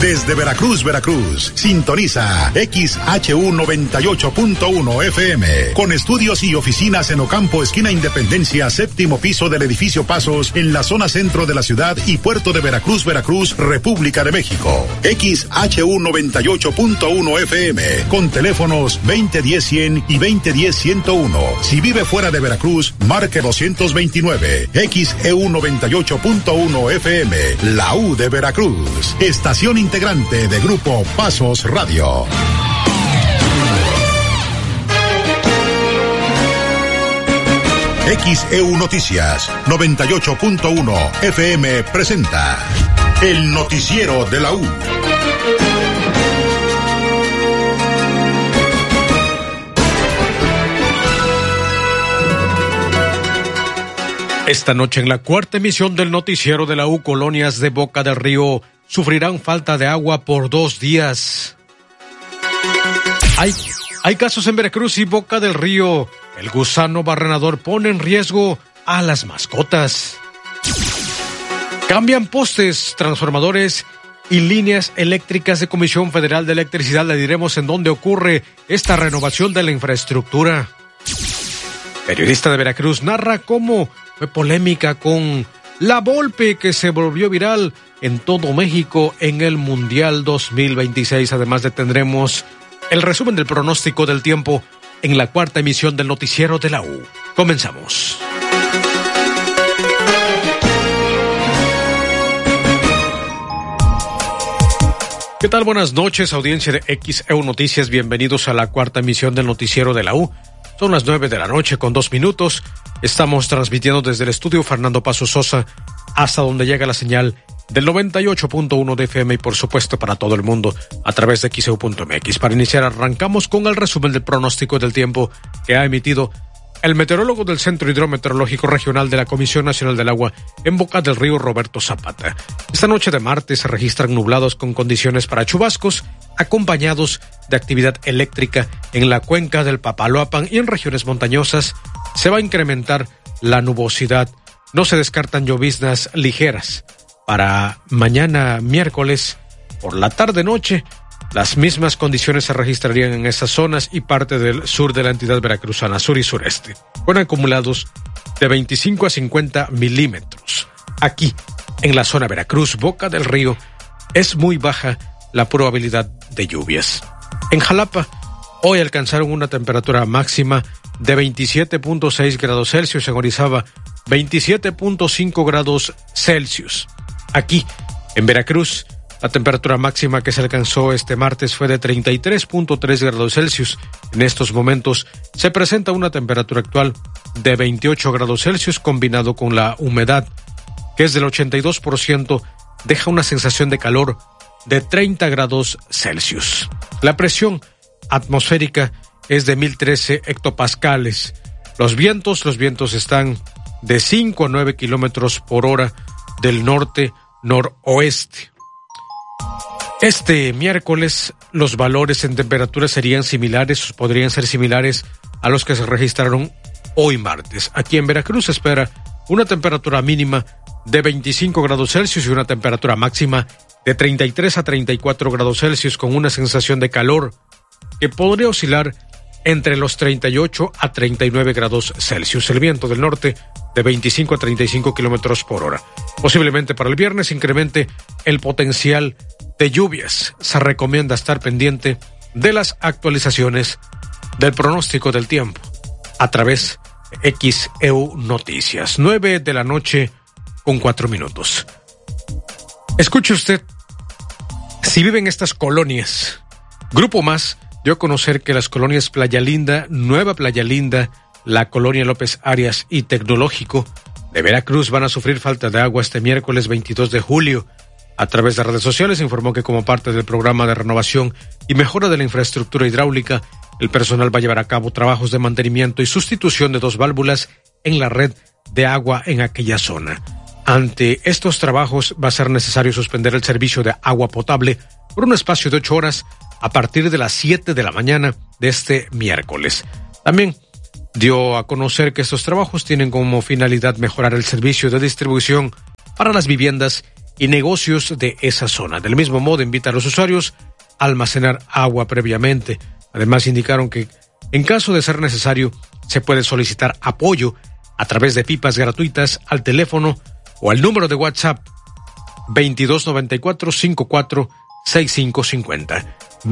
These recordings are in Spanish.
Desde Veracruz, sintoniza XHU 98.1 FM, con estudios y oficinas en Ocampo, esquina Independencia, séptimo piso del edificio Pasos, en la zona centro de la ciudad y puerto de Veracruz, República de México. XHU 98.1 FM, con teléfonos 2010-100 y 2010-101. Si vive fuera de Veracruz, marque 229. XEU 98.1 FM, la U de Veracruz. Estación integrante de Grupo Pasos Radio. XEU Noticias 98.1 FM presenta el noticiero de la U. Esta noche en la cuarta emisión del noticiero de la U, colonias de Boca del Río sufrirán falta de agua por 2 días. Hay casos en Veracruz y Boca del Río. El gusano barrenador pone en riesgo a las mascotas. Cambian postes, transformadores y líneas eléctricas de Comisión Federal de Electricidad. Le diremos en dónde ocurre esta renovación de la infraestructura. Periodista de Veracruz narra cómo fue polémica con la Volpe, que se volvió viral en todo México en el Mundial 2026. Además tendremos el resumen del pronóstico del tiempo en la cuarta emisión del noticiero de la U. Comenzamos. ¿Qué tal? Buenas noches, audiencia de XEU Noticias. Bienvenidos a la cuarta emisión del noticiero de la U. Son las 9:00 con 2 minutos. Estamos transmitiendo desde el estudio Fernando Paso Sosa hasta donde llega la señal del 98.1 de FM y por supuesto para todo el mundo a través de XEU.mx. Para iniciar arrancamos con el resumen del pronóstico del tiempo que ha emitido el meteorólogo del Centro Hidrometeorológico Regional de la Comisión Nacional del Agua en Boca del Río, Roberto Zapata. Esta noche de martes se registran nublados con condiciones para chubascos, acompañados de actividad eléctrica en la cuenca del Papaloapan y en regiones montañosas. Se va a incrementar la nubosidad. No se descartan lloviznas ligeras. Para mañana miércoles, por la tarde-noche, las mismas condiciones se registrarían en esas zonas y parte del sur de la entidad veracruzana, sur y sureste, con acumulados de 25 a 50 milímetros. Aquí, en la zona Veracruz, Boca del Río, es muy baja la probabilidad de lluvias. En Jalapa, hoy alcanzaron una temperatura máxima de 27.6 grados Celsius, en Orizaba 27.5 grados Celsius. Aquí, en Veracruz, la temperatura máxima que se alcanzó este martes fue de 33.3 grados Celsius. En estos momentos se presenta una temperatura actual de 28 grados Celsius combinado con la humedad, que es del 82%, deja una sensación de calor de 30 grados Celsius. La presión atmosférica es de 1013 hectopascales. Los vientos están de 5 a 9 kilómetros por hora del norte-noroeste. Este miércoles los valores en temperatura serían similares o podrían ser similares a los que se registraron hoy martes. Aquí en Veracruz se espera una temperatura mínima de 25 grados Celsius y una temperatura máxima de 33 a 34 grados Celsius con una sensación de calor que podría oscilar entre los 38 a 39 grados Celsius. El viento del norte de 25 a 35 kilómetros por hora. Posiblemente para el viernes incremente el potencial de lluvias. Se recomienda estar pendiente de las actualizaciones del pronóstico del tiempo a través de XEU Noticias. 9:00 con 4 minutos. Escuche usted, si vive en estas colonias, Grupo Más dio a conocer que las colonias Playa Linda, Nueva Playa Linda, la colonia López Arias y Tecnológico de Veracruz van a sufrir falta de agua este miércoles 22 de julio. A través de redes sociales informó que como parte del programa de renovación y mejora de la infraestructura hidráulica, el personal va a llevar a cabo trabajos de mantenimiento y sustitución de 2 válvulas en la red de agua en aquella zona. Ante estos trabajos va a ser necesario suspender el servicio de agua potable por un espacio de 8 horas a partir de las 7 de la mañana de este miércoles. También dio a conocer que estos trabajos tienen como finalidad mejorar el servicio de distribución para las viviendas y negocios de esa zona. Del mismo modo, invita a los usuarios a almacenar agua previamente. Además, indicaron que en caso de ser necesario, se puede solicitar apoyo a través de pipas gratuitas al teléfono o al número de WhatsApp 2294-546550.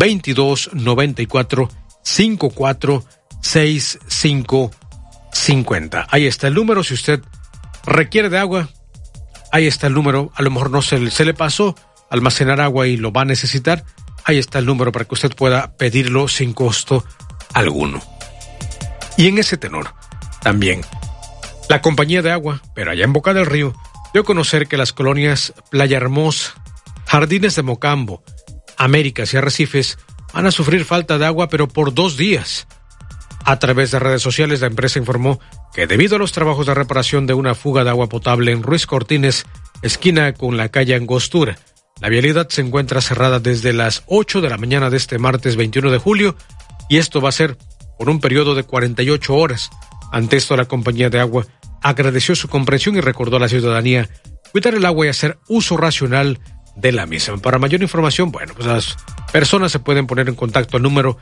2294-546550. Ahí está el número. Si usted requiere de agua, ahí está el número. A lo mejor no se le pasó almacenar agua y lo va a necesitar. Ahí está el número para que usted pueda pedirlo sin costo alguno. Y en ese tenor, también, la compañía de agua, pero allá en Boca del Río, dio a conocer que las colonias Playa Hermosa, Jardines de Mocambo, Américas y Arrecifes van a sufrir falta de agua, pero por 2 días. A través de redes sociales, la empresa informó que debido a los trabajos de reparación de una fuga de agua potable en Ruiz Cortines, esquina con la calle Angostura, la vialidad se encuentra cerrada desde las 8 de la mañana de este martes 21 de julio, y esto va a ser por un periodo de 48 horas. Ante esto, la compañía de agua agradeció su comprensión y recordó a la ciudadanía cuidar el agua y hacer uso racional de la misma. Para mayor información, bueno, pues las personas se pueden poner en contacto al número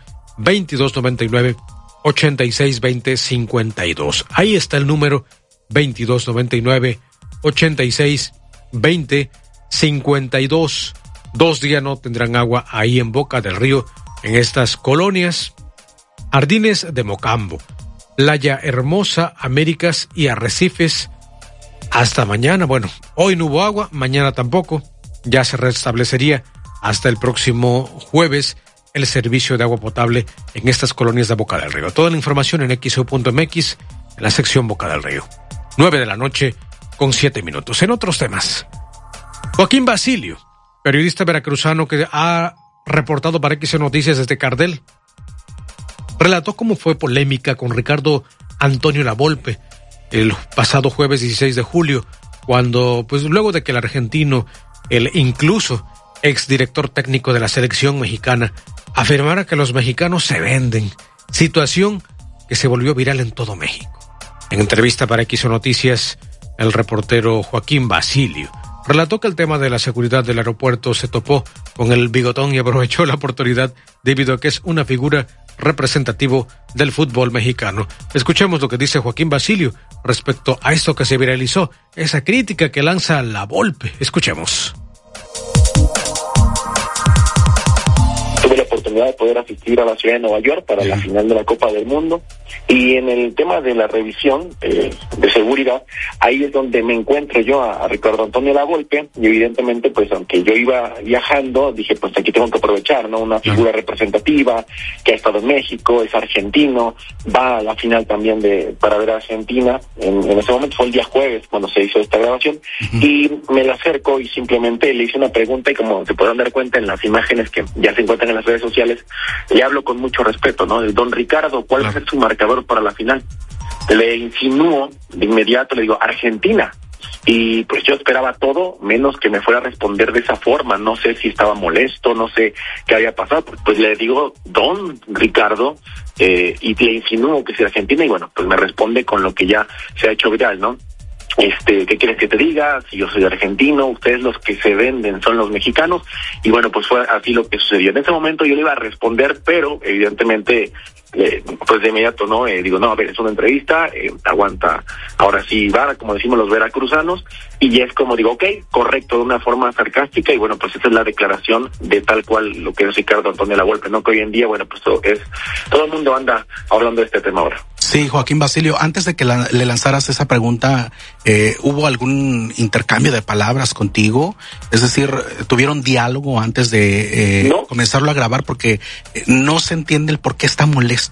2299-862052. Ahí está el número 2299-862052. 2 días no tendrán agua ahí en Boca del Río, en estas colonias. Jardines de Mocambo, Playa Hermosa, Américas y Arrecifes. Hasta mañana. Bueno, hoy no hubo agua, mañana tampoco. Ya se restablecería hasta el próximo jueves el servicio de agua potable en estas colonias de Boca del Río. Toda la información en xeu.mx, en la sección Boca del Río. 9:07 a.m. En otros temas, Joaquín Basilio, periodista veracruzano que ha reportado para XEU Noticias desde Cardel, relató cómo fue polémica con Ricardo Antonio Lavolpe el pasado jueves 16 de julio, cuando, pues luego de que el argentino, el incluso exdirector técnico de la selección mexicana, afirmara que los mexicanos se venden, situación que se volvió viral en todo México. En entrevista para XEU Noticias, el reportero Joaquín Basilio relató que el tema de la seguridad del aeropuerto se topó con el bigotón y aprovechó la oportunidad debido a que es una figura representativo del fútbol mexicano. Escuchemos lo que dice Joaquín Basilio respecto a esto que se viralizó, esa crítica que lanza Lavolpe. Escuchemos. Tuve la oportunidad de poder asistir a la ciudad de Nueva York para la final de la Copa del Mundo, y en el tema de la revisión de seguridad, ahí es donde me encuentro yo a Ricardo Antonio Lavolpe, y evidentemente, pues aunque yo iba viajando, dije, pues aquí tengo que aprovechar, ¿no? Una figura representativa que ha estado en México, es argentino, va a la final también para ver a Argentina. En ese momento fue el día jueves cuando se hizo esta grabación, y me la acerco y simplemente le hice una pregunta, y como se podrán dar cuenta en las imágenes que ya se encuentran en las redes sociales, le hablo con mucho respeto, ¿no? Don Ricardo, ¿cuál va a ser su marcador para la final? Le insinúo de inmediato, le digo, Argentina. Y pues yo esperaba todo menos que me fuera a responder de esa forma. No sé si estaba molesto, no sé qué había pasado. Pues le digo, don Ricardo, y le insinúo que es Argentina, y bueno, pues me responde con lo que ya se ha hecho viral, ¿no? ¿Qué quieres que te diga? Si yo soy argentino, ustedes los que se venden son los mexicanos. Y bueno, pues fue así lo que sucedió. En ese momento yo le iba a responder, pero evidentemente, pues de inmediato, ¿no? Digo, no, a ver, es una entrevista, aguanta, ahora sí va, como decimos los veracruzanos, y es como digo, ok, correcto, de una forma sarcástica, y bueno, pues esa es la declaración de tal cual lo que es Ricardo Antonio Lavolpe, ¿no? Que hoy en día, bueno, pues todo el mundo anda hablando de este tema ahora. Sí, Joaquín Basilio, antes de que le lanzaras esa pregunta, ¿hubo algún intercambio de palabras contigo? Es decir, ¿tuvieron diálogo antes de no. comenzarlo a grabar? Porque no se entiende el por qué está molesto.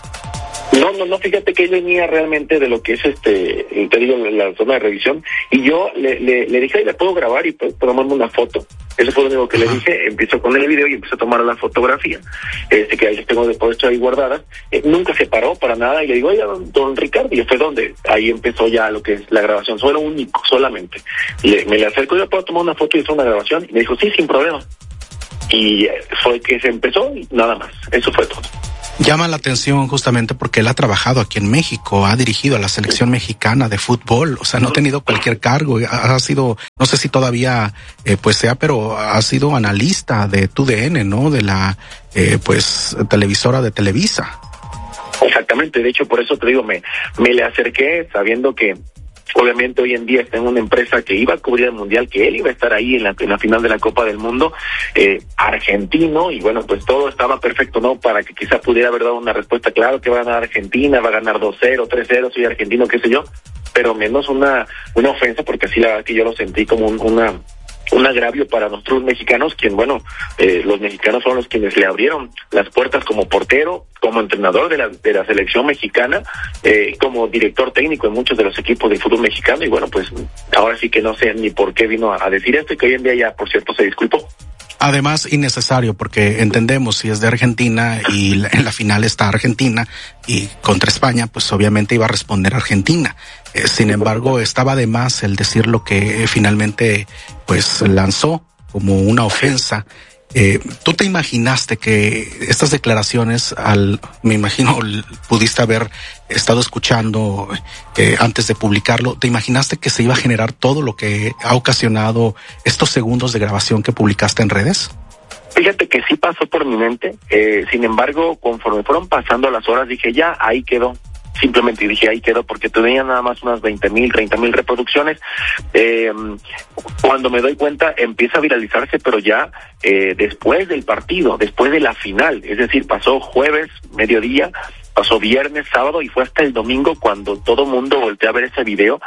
No, fíjate que él venía realmente de lo que es te digo, la zona de revisión, y yo le dije, ¿le puedo grabar y puedo tomarme una foto? Eso fue lo único que le dije. Empiezo con el video y empecé a tomar la fotografía, que ahí tengo puesto ahí guardadas. Nunca se paró para nada, y le digo, oiga, don Ricardo, ¿y fue dónde? Ahí empezó ya lo que es la grabación, solo único, solamente. Me le acerco, ¿yo puedo tomar una foto y hacer una grabación? Y me dijo, sí, sin problema. Y fue que se empezó y nada más, eso fue todo. Llama la atención justamente porque él ha trabajado aquí en México, ha dirigido a la selección mexicana de fútbol, o sea, no ha tenido cualquier cargo, ha sido, no sé si todavía pues sea, pero ha sido analista de TUDN, ¿no? De la pues televisora de Televisa. Exactamente, de hecho por eso te digo, me le acerqué sabiendo que obviamente hoy en día está en una empresa que iba a cubrir el Mundial, que él iba a estar ahí en la final de la Copa del Mundo, argentino, y bueno, pues todo estaba perfecto, ¿no? Para que quizá pudiera haber dado una respuesta, claro que va a ganar Argentina, va a ganar 2-0, 3-0, soy argentino, qué sé yo, pero menos una ofensa, porque así la verdad que yo lo sentí como un agravio para nosotros mexicanos, los mexicanos son los quienes le abrieron las puertas como portero, como entrenador de la selección mexicana, como director técnico en muchos de los equipos de fútbol mexicano, y bueno, pues ahora sí que no sé ni por qué vino a decir esto, y que hoy en día ya, por cierto, se disculpó. Además, innecesario, porque entendemos, si es de Argentina y en la final está Argentina y contra España, pues obviamente iba a responder Argentina. Sin embargo, estaba de más el decir lo que finalmente pues lanzó como una ofensa. ¿Tú te imaginaste que estas declaraciones, me imagino, pudiste haber estado escuchando antes de publicarlo, te imaginaste que se iba a generar todo lo que ha ocasionado estos segundos de grabación que publicaste en redes? Fíjate que sí pasó por mi mente, sin embargo, conforme fueron pasando las horas, dije, ya, ahí quedó. Simplemente dije, ahí quedó, porque tenía nada más unas 20,000, 30,000 reproducciones. Cuando me doy cuenta, empieza a viralizarse, pero ya después del partido, después de la final. Es decir, pasó jueves, mediodía, pasó viernes, sábado, y fue hasta el domingo cuando todo mundo volteó a ver ese video.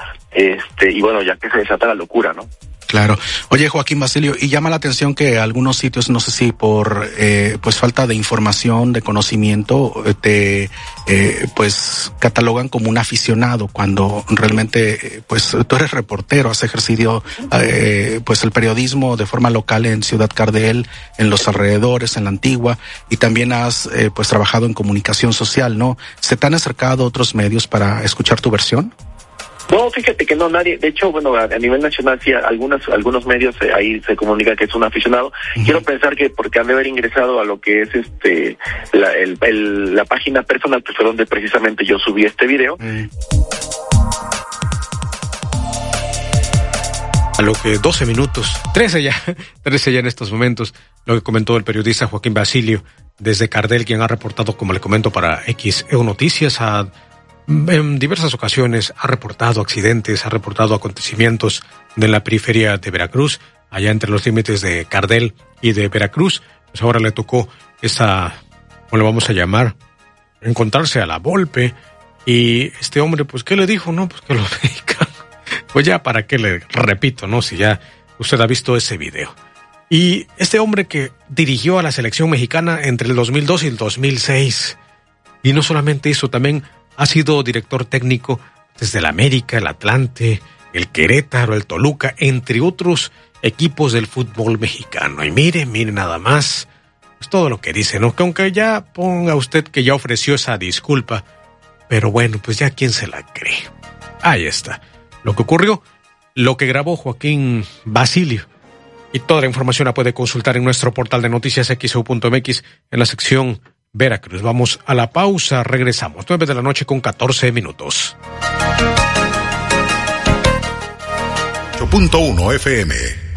Y bueno, ya que se desata la locura, ¿no? Claro. Oye, Joaquín Basilio, y llama la atención que algunos sitios, no sé si por pues falta de información, de conocimiento, te pues catalogan como un aficionado, cuando realmente pues tú eres reportero, has ejercido pues el periodismo de forma local en Ciudad Cardel, en los alrededores, en la Antigua, y también has pues trabajado en comunicación social, ¿no? ¿Se te han acercado otros medios para escuchar tu versión? No, fíjate que no, nadie. De hecho, bueno, a nivel nacional sí, algunos medios ahí se comunica que es un aficionado. Uh-huh. Quiero pensar que porque han de haber ingresado a lo que es la página personal, que fue donde precisamente yo subí este video. Uh-huh. A lo que 12 minutos, 13 ya en estos momentos, lo que comentó el periodista Joaquín Basilio desde Cardel, quien ha reportado, como le comento, para XEU Noticias, en diversas ocasiones ha reportado accidentes, ha reportado acontecimientos de la periferia de Veracruz, allá entre los límites de Cardel y de Veracruz. Pues ahora le tocó ¿cómo le vamos a llamar? Encontrarse a la Volpe, y este hombre, pues, ¿qué le dijo? No, pues que lo medica. Pues ya, ¿para qué le repito, no? Si ya usted ha visto ese video. Y este hombre que dirigió a la selección mexicana entre el 2002 y el 2006. Y no solamente eso, también ha sido director técnico desde el América, el Atlante, el Querétaro, el Toluca, entre otros equipos del fútbol mexicano. Y mire nada más, pues todo lo que dice, ¿no? Que aunque ya ponga usted que ya ofreció esa disculpa, pero bueno, pues ya quién se la cree. Ahí está lo que ocurrió, lo que grabó Joaquín Basilio. Y toda la información la puede consultar en nuestro portal de noticias xeu.mx en la sección Veracruz. Vamos a la pausa, regresamos. 9:00 p.m. 14 minutos. 8.1 FM.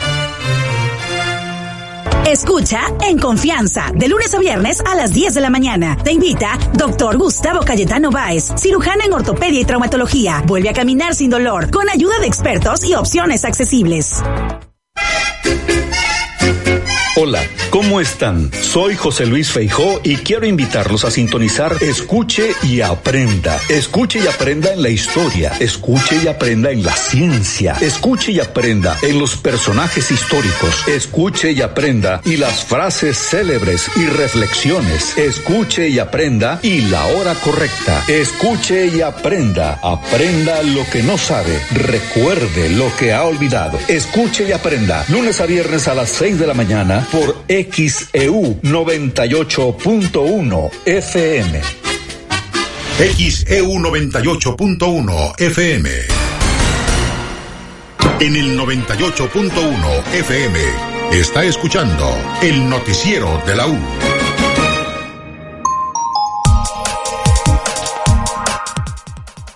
Escucha En Confianza, de lunes a viernes a las 10 de la mañana. Te invita Dr. Gustavo Cayetano Báez, cirujano en ortopedia y traumatología. Vuelve a caminar sin dolor, con ayuda de expertos y opciones accesibles. Hola, ¿cómo están? Soy José Luis Feijó y quiero invitarlos a sintonizar Escuche y Aprenda. Escuche y aprenda en la historia, escuche y aprenda en la ciencia, escuche y aprenda en los personajes históricos, escuche y aprenda y las frases célebres y reflexiones, escuche y aprenda y la hora correcta, escuche y aprenda, aprenda lo que no sabe, recuerde lo que ha olvidado, escuche y aprenda, lunes a viernes a las 6 de la mañana, por XEU 98.1 FM. XEU 98.1 FM. En el 98.1 FM está escuchando el noticiero de la U.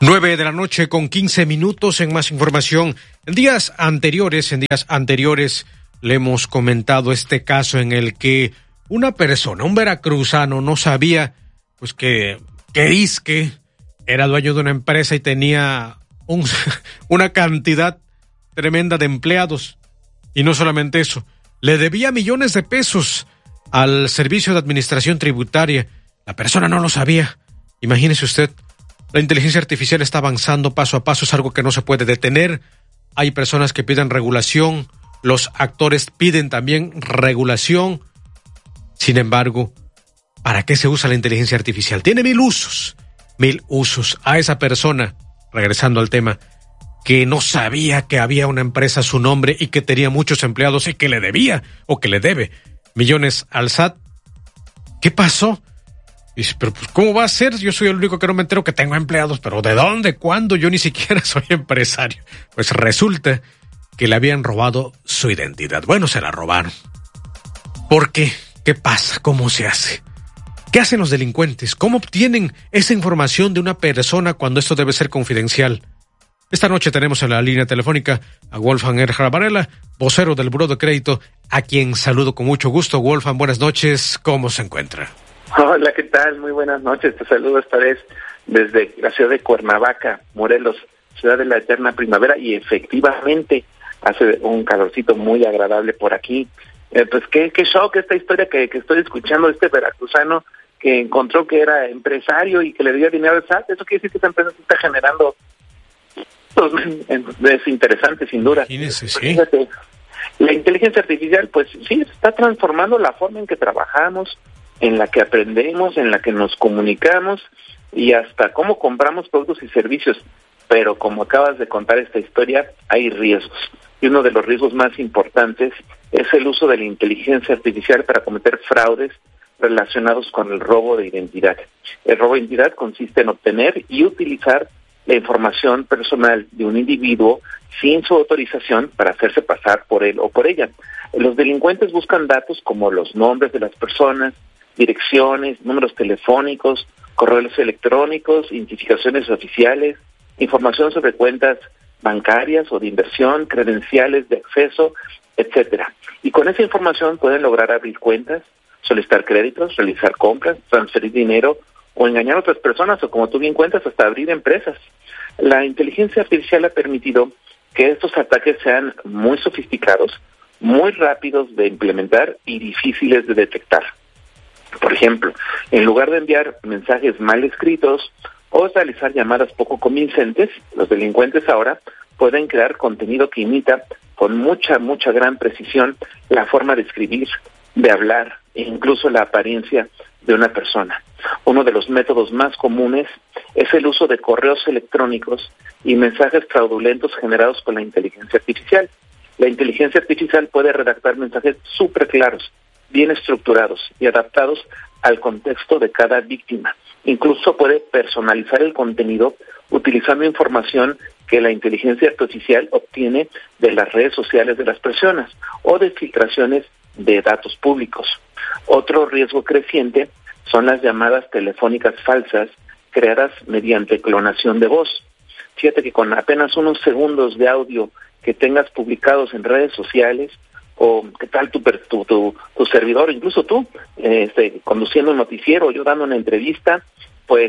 9:15 a.m. En más información, en días anteriores le hemos comentado este caso en el que una persona, un veracruzano, no sabía pues que dizque era dueño de una empresa y tenía una cantidad tremenda de empleados. Y no solamente eso, le debía millones de pesos al Servicio de Administración Tributaria. La persona no lo sabía. Imagínese usted. La inteligencia artificial está avanzando paso a paso, es algo que no se puede detener. Hay personas que piden regulación, los actores piden también regulación. Sin embargo, ¿para qué se usa la inteligencia artificial? Tiene mil usos. A esa persona, regresando al tema, que no sabía que había una empresa a su nombre y que tenía muchos empleados y que le debía o que le debe millones al SAT. ¿Qué pasó? Dice, pero pues, ¿cómo va a ser? Yo soy el único que no me entero que tengo empleados, pero ¿de dónde? ¿Cuándo? Yo ni siquiera soy empresario. Pues resulta que le habían robado su identidad. Bueno, se la robaron. ¿Por qué? ¿Qué pasa? ¿Cómo se hace? ¿Qué hacen los delincuentes? ¿Cómo obtienen esa información de una persona cuando esto debe ser confidencial? Esta noche tenemos en la línea telefónica a Wolfgang Erhard Varela, vocero del Buró de Crédito, a quien saludo con mucho gusto. Wolfgang, buenas noches. ¿Cómo se encuentra? Hola, ¿qué tal? Muy buenas noches. Te saludo esta vez desde la ciudad de Cuernavaca, Morelos, ciudad de la eterna primavera, y efectivamente hace un calorcito muy agradable por aquí. Pues qué shock esta historia que estoy escuchando de este veracruzano que encontró que era empresario y que le dio dinero al SAT. Eso quiere decir que esta empresa está generando... Es interesante, sin duda. Imagínese, sí. Fíjate, la inteligencia artificial, pues sí, está transformando la forma en que trabajamos, en la que aprendemos, en la que nos comunicamos y hasta cómo compramos productos y servicios. Pero como acabas de contar esta historia, hay riesgos. Y uno de los riesgos más importantes es el uso de la inteligencia artificial para cometer fraudes relacionados con el robo de identidad. El robo de identidad consiste en obtener y utilizar la información personal de un individuo sin su autorización para hacerse pasar por él o por ella. Los delincuentes buscan datos como los nombres de las personas, direcciones, números telefónicos, correos electrónicos, identificaciones oficiales, información sobre cuentas bancarias o de inversión, credenciales de acceso, etcétera. Y con esa información pueden lograr abrir cuentas, solicitar créditos, realizar compras, transferir dinero o engañar a otras personas o, como tú bien cuentas, hasta abrir empresas. La inteligencia artificial ha permitido que estos ataques sean muy sofisticados, muy rápidos de implementar y difíciles de detectar. Por ejemplo, en lugar de enviar mensajes mal escritos o realizar llamadas poco convincentes, los delincuentes ahora pueden crear contenido que imita con mucha gran precisión la forma de escribir, de hablar e incluso la apariencia de una persona. Uno de los métodos más comunes es el uso de correos electrónicos y mensajes fraudulentos generados con la inteligencia artificial. La inteligencia artificial puede redactar mensajes súper claros, bien estructurados y adaptados al contexto de cada víctima. Incluso puede personalizar el contenido utilizando información que la inteligencia artificial obtiene de las redes sociales de las personas o de filtraciones de datos públicos. Otro riesgo creciente son las llamadas telefónicas falsas creadas mediante clonación de voz. Fíjate que con apenas unos segundos de audio que tengas publicados en redes sociales, o qué tal tu servidor, incluso tú, conduciendo un noticiero, yo dando una entrevista, pues,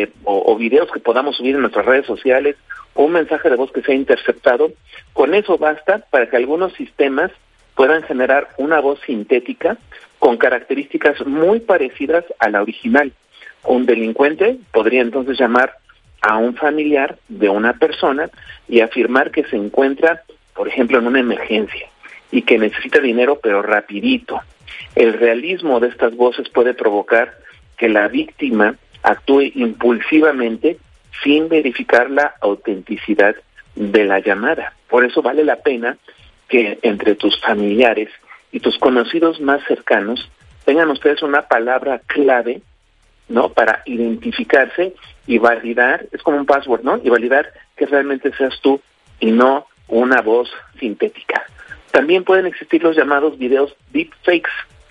o videos que podamos subir en nuestras redes sociales, o un mensaje de voz que sea interceptado, con eso basta para que algunos sistemas puedan generar una voz sintética con características muy parecidas a la original. Un delincuente podría entonces llamar a un familiar de una persona y afirmar que se encuentra, por ejemplo, en una emergencia y que necesita dinero pero rapidito. El realismo de estas voces puede provocar que la víctima actúe impulsivamente sin verificar la autenticidad de la llamada. Por eso vale la pena que entre tus familiares y tus conocidos más cercanos tengan ustedes una palabra clave, ¿no?, para identificarse y validar, es como un password, ¿no?, y validar que realmente seas tú y no una voz sintética. También pueden existir los llamados videos deepfakes,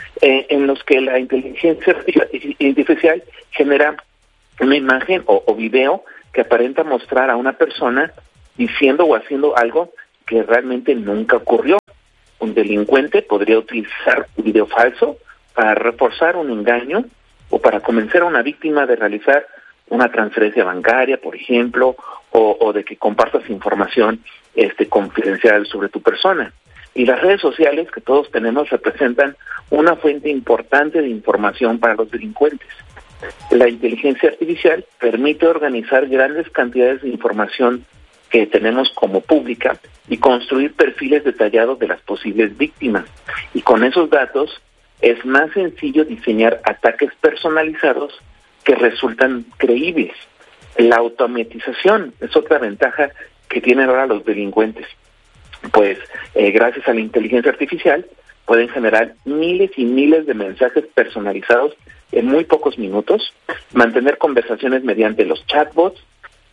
en los que la inteligencia artificial genera una imagen o video que aparenta mostrar a una persona diciendo o haciendo algo que realmente nunca ocurrió. Un delincuente podría utilizar un video falso para reforzar un engaño o para convencer a una víctima de realizar una transferencia bancaria, por ejemplo, o de que compartas información confidencial sobre tu persona. Y las redes sociales que todos tenemos representan una fuente importante de información para los delincuentes. La inteligencia artificial permite organizar grandes cantidades de información que tenemos como pública y construir perfiles detallados de las posibles víctimas. Y con esos datos es más sencillo diseñar ataques personalizados que resultan creíbles. La automatización es otra ventaja que tienen ahora los delincuentes. Pues gracias a la inteligencia artificial pueden generar miles y miles de mensajes personalizados en muy pocos minutos, mantener conversaciones mediante los chatbots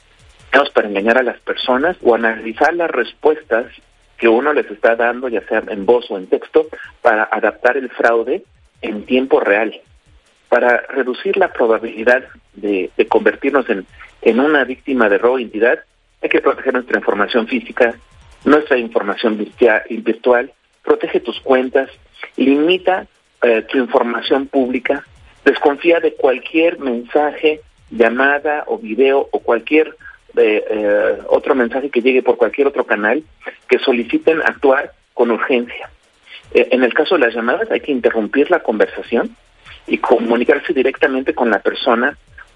para engañar a las personas o analizar las respuestas que uno les está dando, ya sea en voz o en texto, para adaptar el fraude en tiempo real. Para reducir la probabilidad de convertirnos en una víctima de robo de identidad, hay que proteger nuestra información física, nuestra información virtual, protege tus cuentas, limita tu información pública, desconfía de cualquier mensaje, llamada o video o cualquier otro mensaje que llegue por cualquier otro canal que soliciten actuar con urgencia. En el caso de las llamadas hay que interrumpir la conversación y comunicarse directamente con la persona,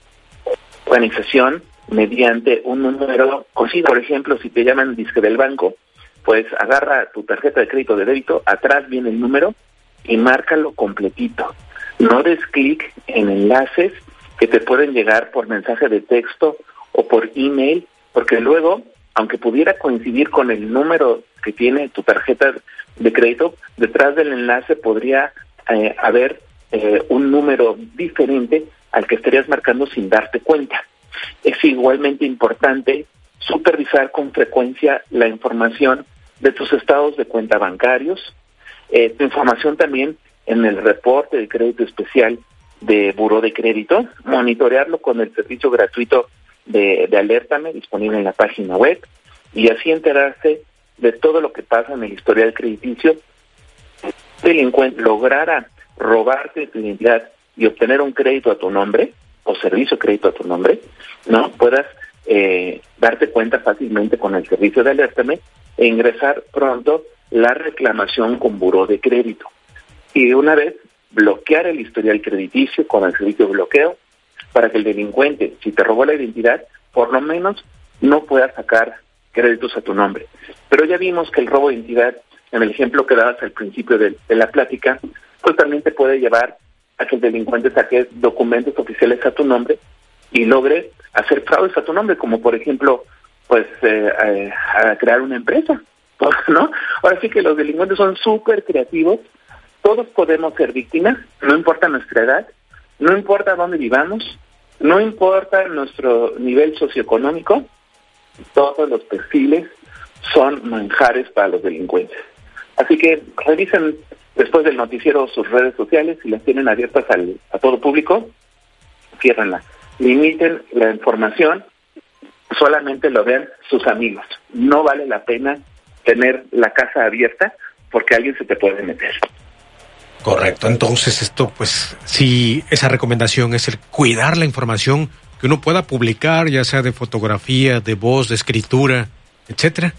organización, mediante un número conocido. Por ejemplo, si te llaman disque del banco, pues agarra tu tarjeta de crédito o de débito, atrás viene el número y márcalo completito. No des clic en enlaces que te pueden llegar por mensaje de texto o por email, porque luego, aunque pudiera coincidir con el número que tiene tu tarjeta de crédito, detrás del enlace podría haber un número diferente al que estarías marcando sin darte cuenta. Es igualmente importante supervisar con frecuencia la información de tus estados de cuenta bancarios, tu información también en el reporte de crédito especial de Buró de Crédito, monitorearlo con el servicio gratuito de Alértame, disponible en la página web, y así enterarse de todo lo que pasa en el historial crediticio. El delincuente lograra robarte tu identidad y obtener un crédito a tu nombre, o servicio de crédito a tu nombre, ¿no? Puedas darte cuenta fácilmente con el servicio de Alértame e ingresar pronto la reclamación con Buró de Crédito. Y de una vez bloquear el historial crediticio con el servicio de bloqueo para que el delincuente, si te robó la identidad, por lo menos no pueda sacar créditos a tu nombre. Pero ya vimos que el robo de identidad, en el ejemplo que dabas al principio de la plática, pues también te puede llevar a que el delincuente saque documentos oficiales a tu nombre y logre hacer fraudes a tu nombre, como por ejemplo, pues a crear una empresa, ¿no? Ahora sí que los delincuentes son súper creativos. Todos podemos ser víctimas, no importa nuestra edad, no importa dónde vivamos, no importa nuestro nivel socioeconómico, todos los perfiles son manjares para los delincuentes. Así que revisen después del noticiero sus redes sociales, si las tienen abiertas a todo público, ciérrenla. Limiten la información, solamente lo vean sus amigos. No vale la pena tener la casa abierta porque alguien se te puede meter. Correcto, entonces esto pues sí, esa recomendación es el cuidar la información que uno pueda publicar, ya sea de fotografía, de voz, de escritura, etcétera.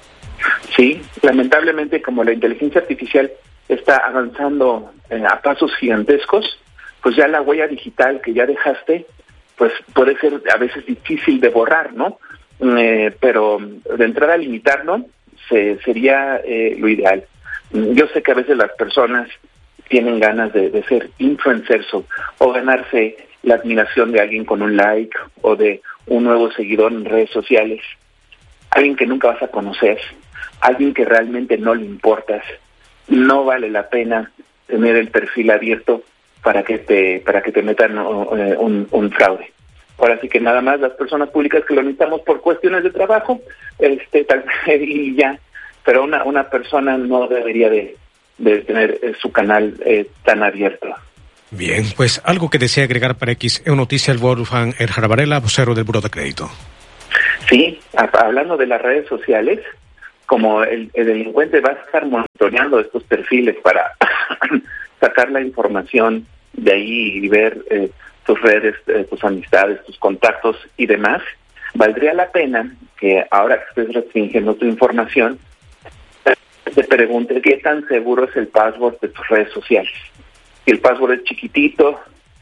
Sí, lamentablemente como la inteligencia artificial está avanzando a pasos gigantescos, pues ya la huella digital que ya dejaste, pues puede ser a veces difícil de borrar, ¿no? Pero de entrada a limitarlo sería lo ideal. Yo sé que a veces las personas tienen ganas de ser influencers o ganarse la admiración de alguien con un like o de un nuevo seguidor en redes sociales, alguien que nunca vas a conocer, alguien que realmente no le importas. No vale la pena tener el perfil abierto para que te metan un fraude. Ahora sí que nada más las personas públicas que lo necesitamos por cuestiones de trabajo, y ya, pero una persona no debería de tener su canal tan abierto. Bien, pues algo que desea agregar para XEU Noticias, Wolfgang Erhard Varela, vocero del Buró de Crédito. Sí, hablando de las redes sociales, como el delincuente va a estar monitoreando estos perfiles para sacar la información de ahí y ver tus redes, tus amistades, tus contactos y demás, valdría la pena que ahora que estés restringiendo tu información, te pregunte qué tan seguro es el password de tus redes sociales. Si el password es chiquitito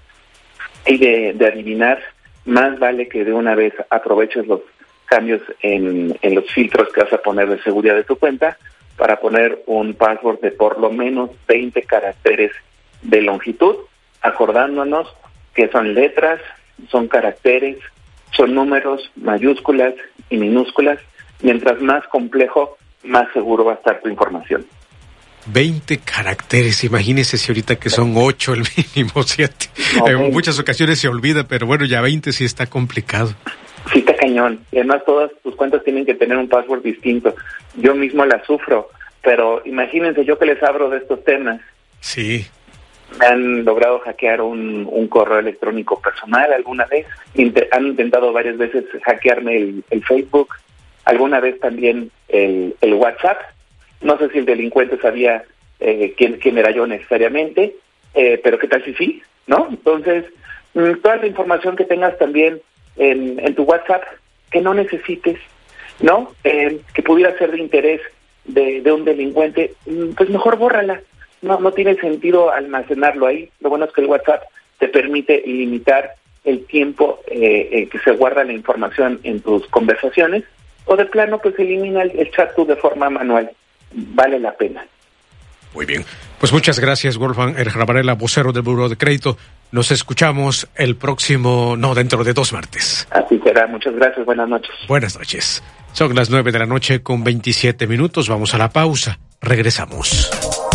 y de adivinar, más vale que de una vez aproveches los cambios en los filtros que vas a poner de seguridad de tu cuenta para poner un password de por lo menos 20 caracteres de longitud, acordándonos que son letras, son caracteres, son números, mayúsculas y minúsculas. Mientras más complejo, más seguro va a estar tu información. 20 caracteres, imagínese si ahorita que son 8 el mínimo, 7. Okay. En muchas ocasiones se olvida, pero bueno, ya 20 sí está complicado. Sí está cañón. Y además todas tus cuentas tienen que tener un password distinto. Yo mismo la sufro, pero imagínense yo que les hablo de estos temas. Sí. Me han logrado hackear un correo electrónico personal alguna vez. Han intentado varias veces hackearme el Facebook. Alguna vez también el WhatsApp. No sé si el delincuente sabía quién era yo necesariamente, pero qué tal si sí, ¿no? Entonces, toda la información que tengas también en tu WhatsApp, que no necesites, ¿no? Que pudiera ser de interés de un delincuente, pues mejor bórrala. No tiene sentido almacenarlo ahí. Lo bueno es que el WhatsApp te permite limitar el tiempo que se guarda la información en tus conversaciones, o de plano pues elimina el chat tú de forma manual. Vale la pena. Muy bien. Pues muchas gracias, Wolfgang Erja-Varela, vocero del Buró de Crédito. Nos escuchamos dentro de 2 martes. Así será. Muchas gracias. Buenas noches. Buenas noches. Son las 9:00 con 27 minutos. Vamos a la pausa. Regresamos.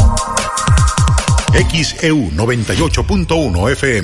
XEU 98.1 FM.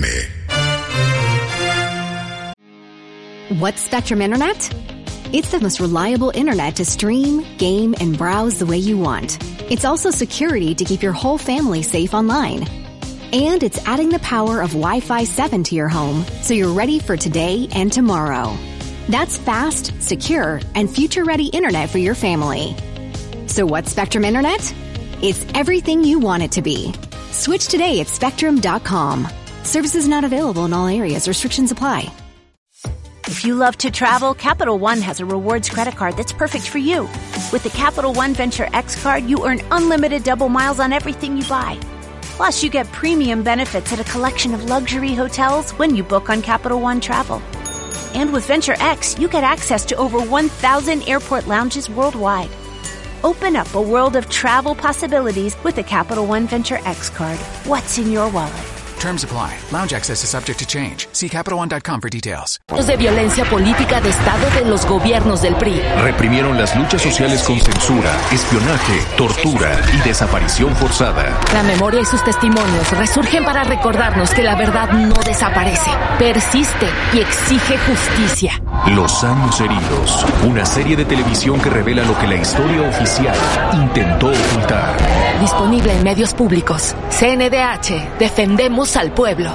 What's Spectrum Internet? It's the most reliable internet to stream, game, and browse the way you want. It's also security to keep your whole family safe online. And it's adding the power of Wi-Fi 7 to your home, so you're ready for today and tomorrow. That's fast, secure, and future-ready internet for your family. So what's Spectrum Internet? It's everything you want it to be. Switch today at Spectrum.com. Services not available in all areas. Restrictions apply. If you love to travel, Capital One has a rewards credit card that's perfect for you. With the Capital One Venture X card, you earn unlimited double miles on everything you buy. Plus, you get premium benefits at a collection of luxury hotels when you book on Capital One Travel. And with Venture X, you get access to over 1,000 airport lounges worldwide. Open up a world of travel possibilities with the Capital One Venture X card. What's in your wallet? Terms apply. Lounge access is subject to change. See CapitalOne.com for details. De violencia política de Estado de los gobiernos del PRI. Reprimieron las luchas sociales con censura, espionaje, tortura y desaparición forzada. La memoria y sus testimonios resurgen para recordarnos que la verdad no desaparece, persiste y exige justicia. Los años heridos. Una serie de televisión que revela lo que la historia oficial intentó ocultar. Disponible en medios públicos. CNDH. Defendemos al pueblo.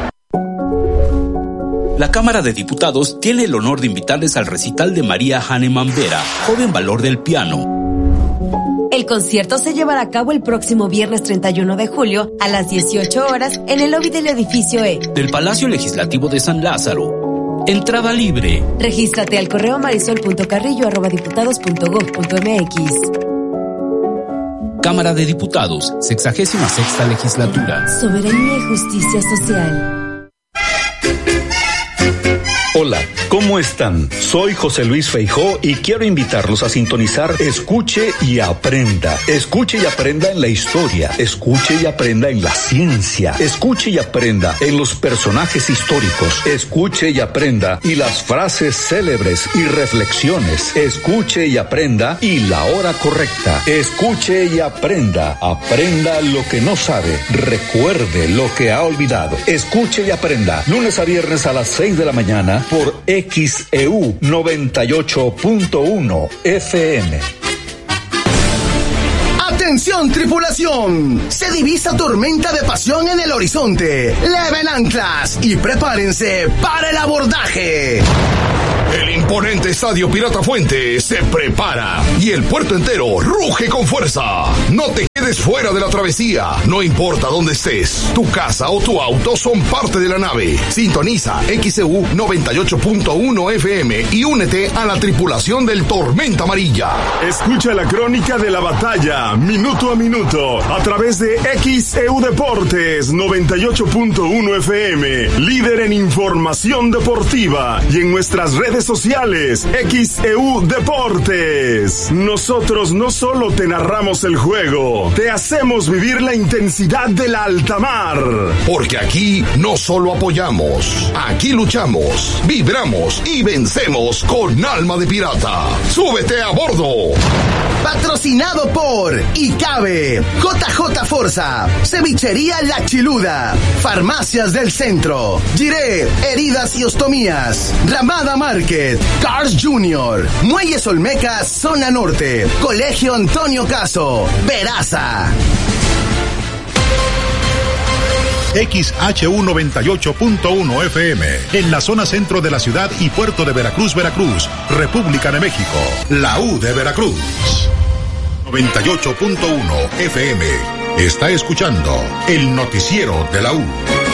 La Cámara de Diputados tiene el honor de invitarles al recital de María Hahnemann Vera, joven valor del piano. El concierto se llevará a cabo el próximo viernes 31 de julio a las 18 horas en el lobby del edificio E del Palacio Legislativo de San Lázaro. Entrada libre. Regístrate al correo marisol.carrillo@diputados.gov.mx. Cámara de Diputados, 66ª Legislatura. Soberanía y justicia social. Hola, ¿cómo están? Soy José Luis Feijó y quiero invitarlos a sintonizar Escuche y Aprenda. Escuche y aprenda en la historia, escuche y aprenda en la ciencia, escuche y aprenda en los personajes históricos, escuche y aprenda y las frases célebres y reflexiones, escuche y aprenda y la hora correcta, escuche y aprenda, aprenda lo que no sabe, recuerde lo que ha olvidado, escuche y aprenda, lunes a viernes a las 6 de la mañana, por XEU 98.1 FM. ¡Atención, tripulación! Se divisa tormenta de pasión en el horizonte. Leven anclas y prepárense para el abordaje. El imponente Estadio Pirata Fuente se prepara y el puerto entero ruge con fuerza. No te quedes fuera de la travesía. No importa dónde estés, tu casa o tu auto son parte de la nave. Sintoniza XEU 98.1 FM y únete a la tripulación del Tormenta Amarilla. Escucha la crónica de la batalla minuto a minuto a través de XEU Deportes 98.1 FM, líder en información deportiva, y en nuestras redes sociales XEU Deportes. Nosotros no solo te narramos el juego, te hacemos vivir la intensidad de la alta mar. Porque aquí no solo apoyamos, aquí luchamos, vibramos y vencemos con alma de pirata. ¡Súbete a bordo! Patrocinado por ICABE, JJ Forza, Cevichería La Chiluda, Farmacias del Centro, Giré, Heridas y Ostomías, Ramada Market, Cars Junior, Muelles Olmecas, Zona Norte, Colegio Antonio Caso, Veraza. XHU 98.1 FM, en la zona centro de la ciudad y puerto de Veracruz, Veracruz, República de México, la U de Veracruz. 98.1 FM, está escuchando el noticiero de la U.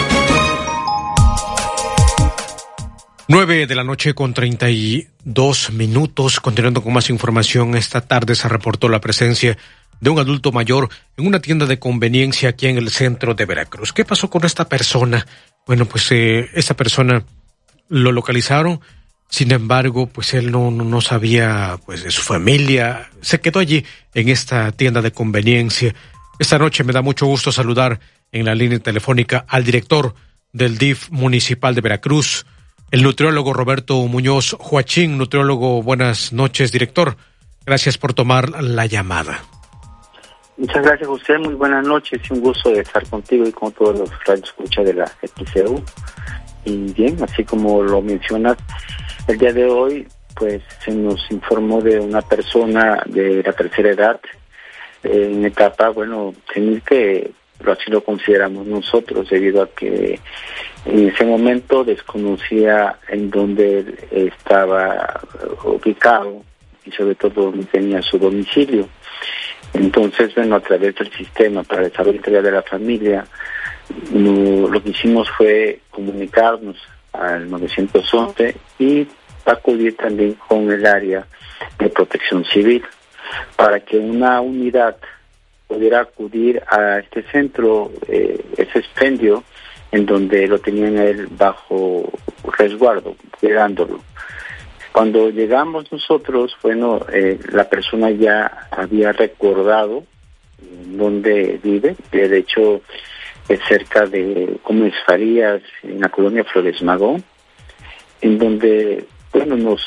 9 de la noche con 32 minutos, continuando con más información. Esta tarde se reportó la presencia de un adulto mayor en una tienda de conveniencia aquí en el centro de Veracruz. ¿Qué pasó con esta persona? Bueno, pues esta persona lo localizaron, sin embargo, pues él no sabía pues de su familia, se quedó allí en esta tienda de conveniencia. Esta noche me da mucho gusto saludar en la línea telefónica al director del DIF municipal de Veracruz, el nutriólogo Roberto Muñoz Joachín. Nutriólogo, buenas noches, director. Gracias por tomar la llamada. Muchas gracias, José. Muy buenas noches. Un gusto de estar contigo y con todos los radioescuchas de la XEU. Y bien, así como lo mencionas, el día de hoy, pues se nos informó de una persona de la tercera edad, en etapa, bueno, senil, que así lo consideramos nosotros, debido a que en ese momento desconocía en dónde él estaba ubicado y sobre todo dónde tenía su domicilio. Entonces, bueno, a través del sistema para el desarrollo integral de la familia, lo que hicimos fue comunicarnos al 911 y acudir también con el área de protección civil para que una unidad pudiera acudir a este centro, ese expendio, en donde lo tenían a él bajo resguardo, cuidándolo. Cuando llegamos nosotros, bueno, la persona ya había recordado dónde vive, que de hecho es cerca de Gómez Farías, en la colonia Flores Magón, en donde, bueno, nos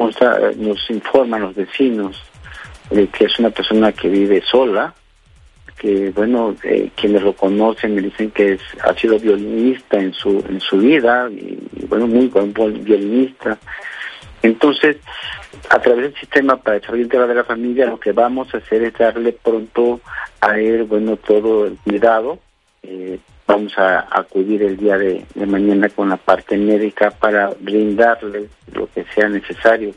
informan los vecinos de que es una persona que vive sola, que, bueno, quienes lo conocen me dicen que ha sido violinista en su vida, y bueno, muy buen violinista. Entonces, a través del sistema para el desarrollo integral de la familia, lo que vamos a hacer es darle pronto a él, bueno, todo el cuidado. Vamos a acudir el día de mañana con la parte médica para brindarle lo que sea necesario.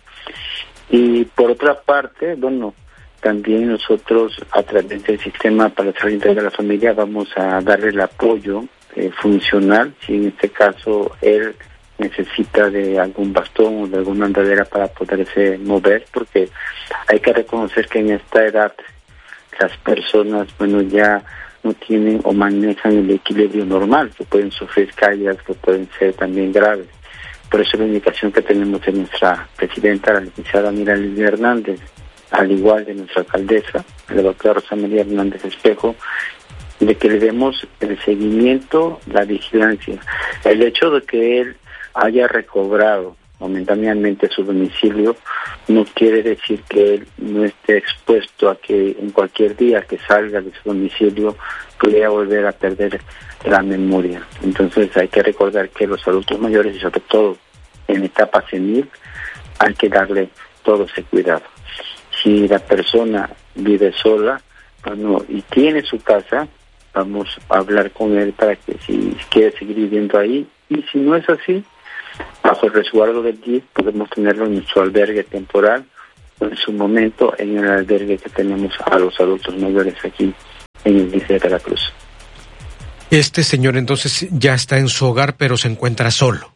Y por otra parte, bueno, también nosotros a través del sistema para el desarrollo integral de la familia vamos a darle el apoyo funcional, si en este caso él necesita de algún bastón o de alguna andadera para poderse mover, porque hay que reconocer que en esta edad las personas, bueno, ya no tienen o manejan el equilibrio normal, que pueden sufrir caídas que pueden ser también graves. Por eso la indicación que tenemos de nuestra presidenta, la licenciada Mira Lilia Hernández, al igual de nuestra alcaldesa, la doctora Rosa María Hernández Espejo, de que le demos el seguimiento, la vigilancia. El hecho de que él haya recobrado momentáneamente su domicilio no quiere decir que él no esté expuesto a que en cualquier día que salga de su domicilio pudiera volver a perder la memoria. Entonces hay que recordar que los adultos mayores, y sobre todo en etapa senil, hay que darle todo ese cuidado. Si la persona vive sola, bueno, y tiene su casa, vamos a hablar con él para que si quiere seguir viviendo ahí, y si no es así, bajo bajo el resguardo del DIF podemos tenerlo en nuestro albergue temporal o en su momento en el albergue que tenemos a los adultos mayores aquí en el DIF de Veracruz. Este señor entonces ya está en su hogar, pero se encuentra solo.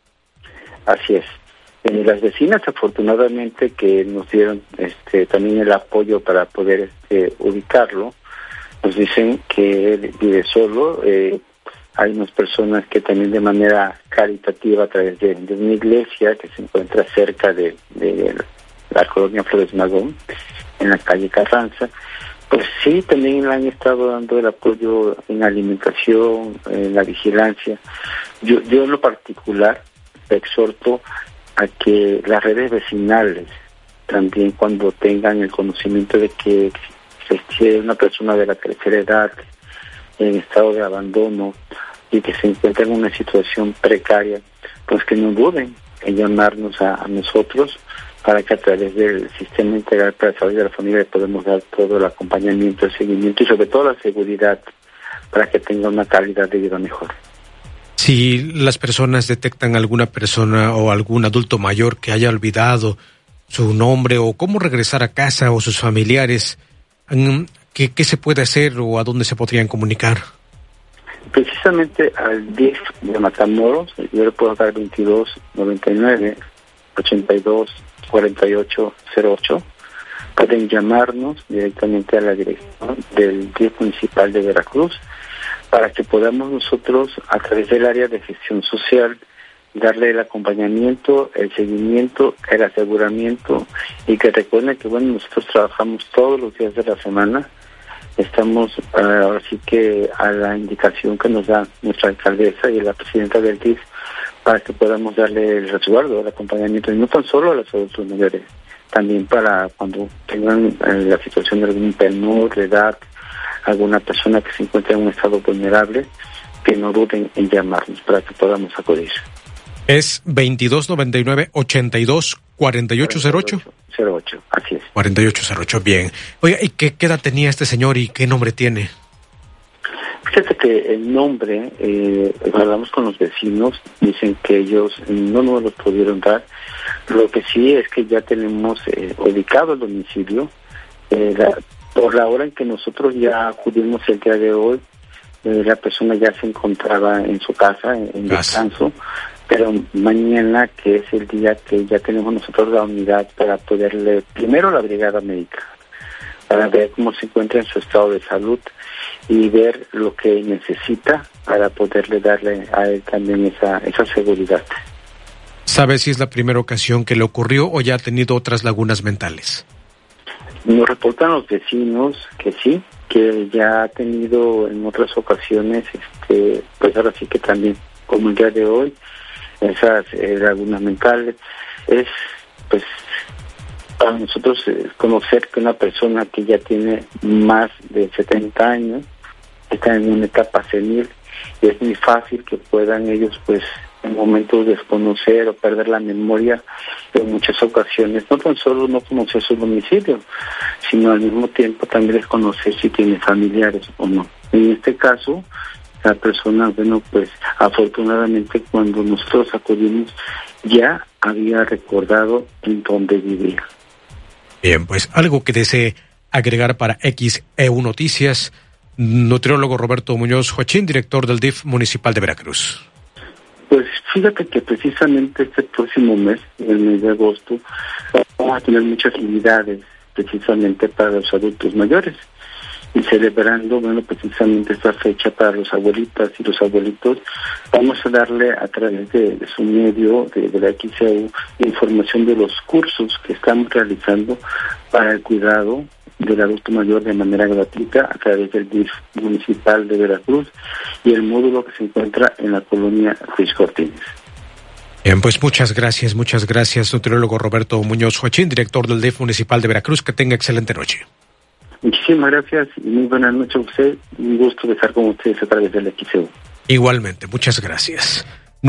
Así es. Las vecinas, afortunadamente, que nos dieron también el apoyo para poder ubicarlo, nos dicen que él vive solo. Hay unas personas que también de manera caritativa a través de una iglesia que se encuentra cerca de la colonia Flores Magón, en la calle Carranza, pues sí, también le han estado dando el apoyo en alimentación, en la vigilancia. Yo en lo particular exhorto a que las redes vecinales también, cuando tengan el conocimiento de que existe una persona de la tercera edad en estado de abandono y que se encuentra en una situación precaria, pues que no duden en llamarnos a nosotros para que a través del Sistema Integral para la Salud de la Familia podemos dar todo el acompañamiento, el seguimiento y sobre todo la seguridad para que tenga una calidad de vida mejor. Si las personas detectan alguna persona o algún adulto mayor que haya olvidado su nombre o cómo regresar a casa o sus familiares, ¿qué se puede hacer o a dónde se podrían comunicar? Precisamente al DIF de Matamoros, yo le puedo dar 22 99 82 48 08. Pueden llamarnos directamente a la dirección del DIF municipal de Veracruz para que podamos nosotros, a través del área de gestión social, darle el acompañamiento, el seguimiento, el aseguramiento, y que recuerden que nosotros trabajamos todos los días de la semana. Estamos ahora sí que a la indicación que nos da nuestra alcaldesa y la presidenta del DIF para que podamos darle el resguardo, el acompañamiento, y no tan solo a los adultos mayores, también para cuando tengan la situación de algún menor de edad, alguna persona que se encuentra en un estado vulnerable, que no duden en llamarnos para que podamos acudir. ¿Es 2299-82 4808? 08, así es. 4808, bien. Oiga, ¿y qué edad tenía este señor y qué nombre tiene? Fíjate que el nombre, hablamos con los vecinos, dicen que ellos no nos lo pudieron dar. Lo que sí es que ya tenemos ubicado el domicilio. Por la hora en que nosotros ya acudimos el día de hoy, la persona ya se encontraba en su casa, en descanso, pero mañana, que es el día que ya tenemos nosotros la unidad para poderle, primero la brigada médica, para ver cómo se encuentra en su estado de salud y ver lo que necesita para poderle darle a él también esa seguridad. ¿Sabe si es la primera ocasión que le ocurrió o ya ha tenido otras lagunas mentales? Nos reportan los vecinos que sí, que ya ha tenido en otras ocasiones, pues ahora sí que también, como el día de hoy, esas lagunas mentales. Es, pues, para nosotros conocer que una persona que ya tiene más de 70 años está en una etapa senil, y es muy fácil que puedan ellos, pues, en momentos desconocer o perder la memoria en muchas ocasiones, no tan solo no conocer su domicilio, sino al mismo tiempo también desconocer si tiene familiares o no. En este caso, la persona, pues afortunadamente cuando nosotros acudimos ya había recordado en dónde vivía. Bien, pues algo que desee agregar para XEU Noticias, nutriólogo Roberto Muñoz Joachín, director del DIF municipal de Veracruz. Pues fíjate que precisamente este próximo mes, el mes de agosto, vamos a tener muchas actividades precisamente para los adultos mayores, y celebrando, precisamente esta fecha para los abuelitas y los abuelitos. Vamos a darle a través de su medio, de la XEU, información de los cursos que estamos realizando para el cuidado del adulto mayor de manera gratuita a través del DIF municipal de Veracruz y el módulo que se encuentra en la colonia Ruiz Cortines. Bien, pues muchas gracias, nutriólogo Roberto Muñoz Joachín, director del DIF municipal de Veracruz. Que tenga excelente noche. Muchísimas gracias y muy buenas noches a usted. Un gusto estar con ustedes a través del XEU. Igualmente, muchas gracias.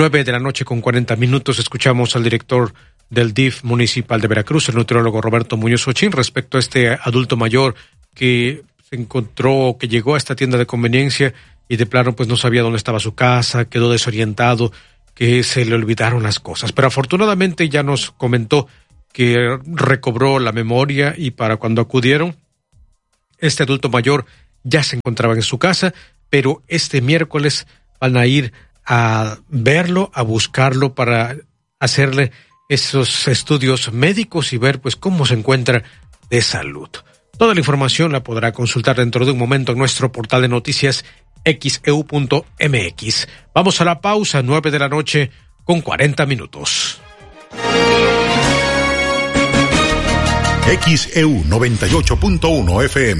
9:40 a.m. Escuchamos al director del DIF municipal de Veracruz, el nutriólogo Roberto Muñoz Joachín, respecto a este adulto mayor que se encontró, que llegó a esta tienda de conveniencia y de plano pues no sabía dónde estaba su casa, quedó desorientado. que se le olvidaron las cosas. Pero afortunadamente ya nos comentó que recobró la memoria y para cuando acudieron, este adulto mayor ya se encontraba en su casa, pero este miércoles van a ir a verlo, a buscarlo para hacerle esos estudios médicos y ver pues cómo se encuentra de salud. Toda la información la podrá consultar dentro de un momento en nuestro portal de noticias xeu.mx. Vamos a la pausa, 9:00 con 40 minutos. XEU 98.1 FM.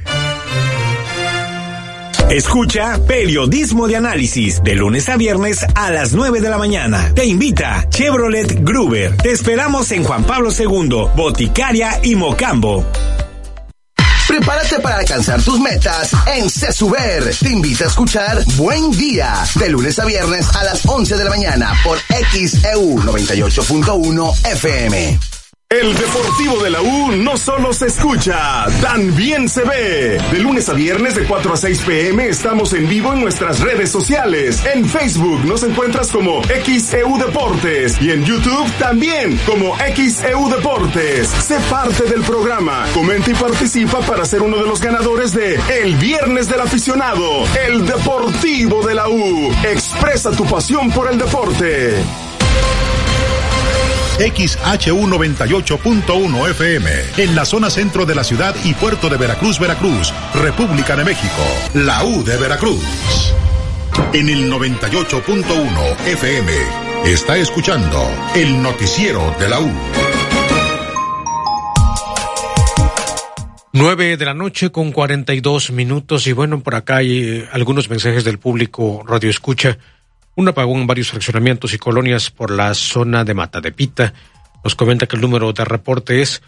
Escucha Periodismo de Análisis de lunes a viernes a las 9 de la mañana. Te invita Chevrolet Gruber. Te esperamos en Juan Pablo II, Boticaria y Mocambo. Prepárate para alcanzar tus metas en CESUBER. Te invita a escuchar Buen Día de lunes a viernes a las 11 de la mañana por XEU 98.1 FM. El Deportivo de la U no solo se escucha, también se ve. De lunes a viernes de 4 a 6 p.m. estamos en vivo en nuestras redes sociales. En Facebook nos encuentras como XEU Deportes y en YouTube también como XEU Deportes. Sé parte del programa, comenta y participa para ser uno de los ganadores de El Viernes del Aficionado, el Deportivo de la U. Expresa tu pasión por el deporte. XHU 98.1 FM, en la zona centro de la ciudad y puerto de Veracruz, República de México, la U de Veracruz. En el 98.1 FM, está escuchando el noticiero de la U. 9:00 con 42 minutos y bueno, por acá hay algunos mensajes del público Radio Escucha. Un apagón en varios fraccionamientos y colonias por la zona de Mata de Pita. Nos comenta que el número de reporte es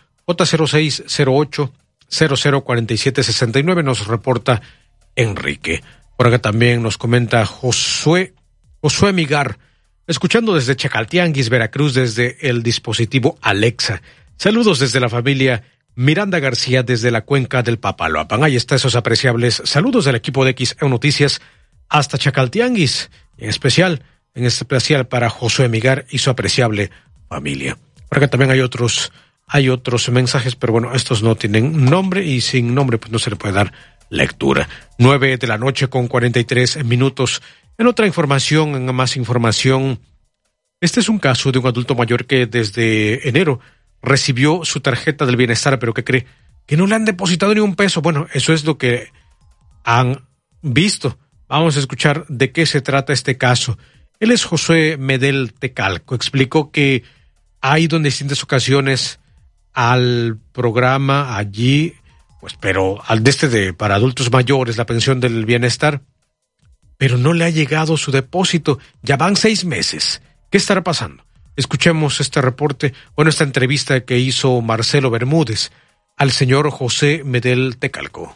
J0608004769. Nos reporta Enrique. Por acá también nos comenta Josué Migar, escuchando desde Chacaltianguis, Veracruz, desde el dispositivo Alexa. Saludos desde la familia Miranda García, desde la cuenca del Papaloapan. Ahí está esos apreciables saludos del equipo de XEU Noticias hasta Chacaltianguis. En especial para Josué Migar y su apreciable familia. Por acá también hay otros mensajes, pero bueno, estos no tienen nombre y sin nombre pues no se le puede dar lectura. 9:00 con 43 minutos. En otra información, en más información, este es un caso de un adulto mayor que desde enero recibió su tarjeta del bienestar, pero ¿qué cree? Que no le han depositado ni un peso. Bueno, eso es lo que han visto. Vamos a escuchar de qué se trata este caso. Él es José Medel Tecalco. Explicó que ha ido en distintas ocasiones al programa allí, pues, pero al para adultos mayores, la pensión del bienestar, pero no le ha llegado su depósito. Ya van 6 meses. ¿Qué estará pasando? Escuchemos este reporte, esta entrevista que hizo Marcelo Bermúdez al señor José Medel Tecalco.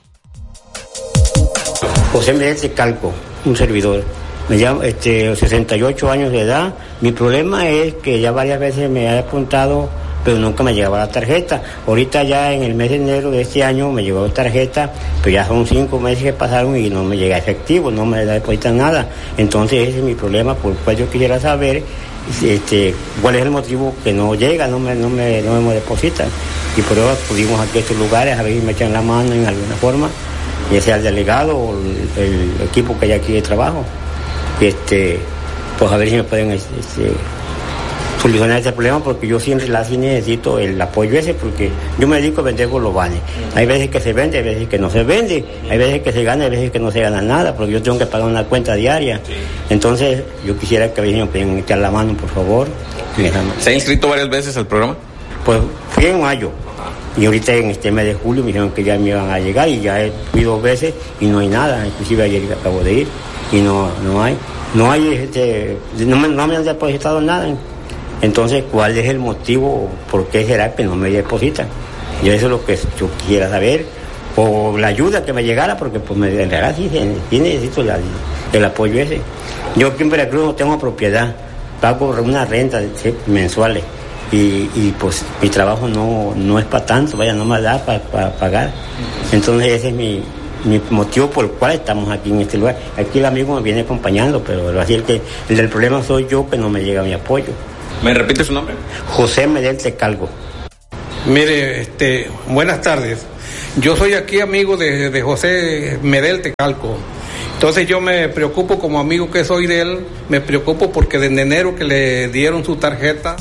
José Medel Tecalco, un servidor. Me llamo 68 años de edad. Mi problema es que ya varias veces me he apuntado, pero nunca me llegaba la tarjeta. Ahorita ya en el mes de enero de este año me llegó la tarjeta, pero ya son 5 meses que pasaron y no me llega efectivo, no me depositan nada. Entonces ese es mi problema, por el cual yo quisiera saber cuál es el motivo que no llega, no me depositan. Y por eso acudimos aquí a estos lugares a ver si me echan la mano en alguna forma, ya sea el delegado o el equipo que hay aquí de trabajo, pues a ver si me pueden solucionar este problema, porque yo sí necesito el apoyo ese, porque yo me dedico a vender bolovanes. Hay veces que se vende, hay veces que no se vende, hay veces que se gana, hay veces que no se gana nada, porque yo tengo que pagar una cuenta diaria. Entonces yo quisiera que a veces me puedan echar la mano, por favor. ¿Se ha inscrito varias veces al programa? Pues fui en mayo. Y ahorita en este mes de julio me dijeron que ya me iban a llegar y ya fui 2 veces y no hay nada. Inclusive ayer acabo de ir y no hay. No me han depositado nada. Entonces, ¿cuál es el motivo? ¿Por qué será que no me depositan? Y eso es lo que yo quisiera saber. O la ayuda que me llegara, porque pues en realidad sí necesito el apoyo ese. Yo aquí en Veracruz no tengo propiedad. Pago una renta mensuales. Y pues mi trabajo no es para tanto, no me da para pagar. Entonces ese es mi motivo por el cual estamos aquí en este lugar. Aquí el amigo me viene acompañando, pero así el del problema soy yo, que no me llega mi apoyo. ¿Me repite su nombre? José Medel Tecalco. Mire, buenas tardes. Yo soy aquí amigo de José Medel Tecalco. Entonces yo me preocupo, como amigo que soy de él, me preocupo porque desde enero que le dieron su tarjeta.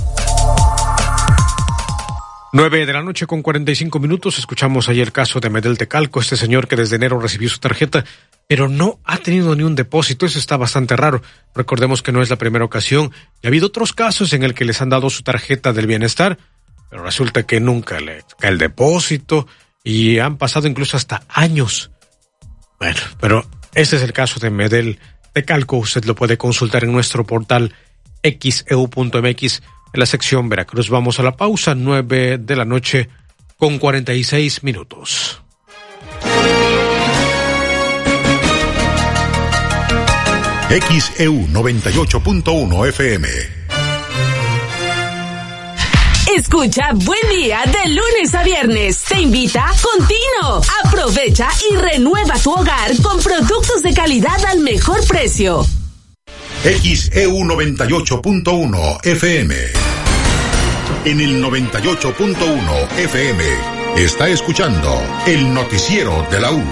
9:00 con 45 minutos. Escuchamos ayer el caso de Medel Tecalco, este señor que desde enero recibió su tarjeta, pero no ha tenido ni un depósito. Eso está bastante raro. Recordemos que no es la primera ocasión. Y ha habido otros casos en el que les han dado su tarjeta del bienestar, pero resulta que nunca le cae el depósito y han pasado incluso hasta años. Bueno, pero este es el caso de Medel Tecalco. Usted lo puede consultar en nuestro portal xeu.mx en la sección Veracruz. Vamos a la pausa, 9:00 con 46 minutos. XEU 98.1 FM. Escucha Buen Día de lunes a viernes. Te invita Contino. Aprovecha y renueva tu hogar con productos de calidad al mejor precio. XEU 98.1 FM. En el 98.1 FM está escuchando el noticiero de la U.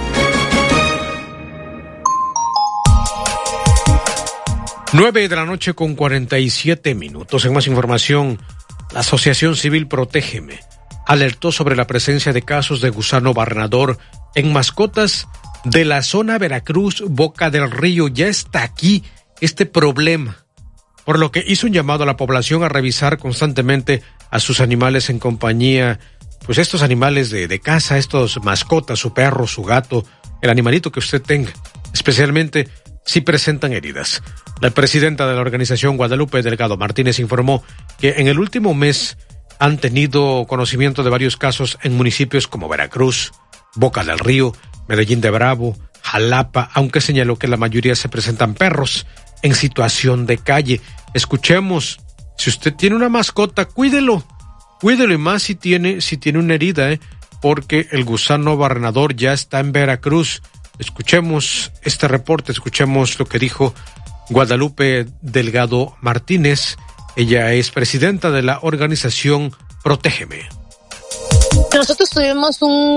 9:00 con 47 minutos. En más información, la Asociación Civil Protégeme alertó sobre la presencia de casos de gusano barrenador en mascotas de la zona Veracruz, Boca del Río. Ya está aquí este problema, por lo que hizo un llamado a la población a revisar constantemente a sus animales en compañía, pues estos animales de casa, estos mascotas, su perro, su gato, el animalito que usted tenga, especialmente si presentan heridas. La presidenta de la organización, Guadalupe Delgado Martínez, informó que en el último mes han tenido conocimiento de varios casos en municipios como Veracruz, Boca del Río, Medellín de Bravo, Jalapa, aunque señaló que la mayoría se presentan perros en situación de calle. Escuchemos, si usted tiene una mascota, cuídelo y más si tiene una herida, porque el gusano barrenador ya está en Veracruz. Escuchemos este reporte, escuchemos lo que dijo Guadalupe Delgado Martínez. Ella es presidenta de la organización Protégeme. Nosotros tuvimos